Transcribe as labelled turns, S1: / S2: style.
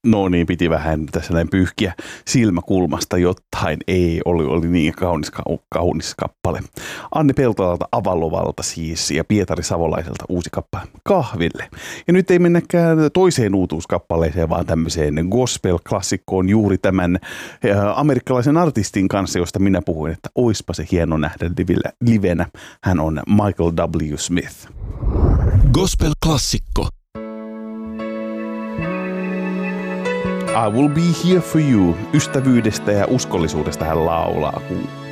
S1: No niin, piti vähän tässä näin pyyhkiä silmäkulmasta jotain. Ei, oli niin kaunis kappale. Anne Peltolalta Avalovalta siis ja Pietari Savolaiselta uusi kappale Kahville. Ja nyt ei mennäkään toiseen uutuuskappaleeseen, vaan tämmöiseen gospel-klassikkoon juuri tämän amerikkalaisen artistin kanssa, josta minä puhuin, että oispa se hieno nähdä livenä. Hän on Michael W. Smith.
S2: Gospel-klassikko.
S1: I will be here for you. Ystävyydestä ja uskollisuudesta hän laulaa, kun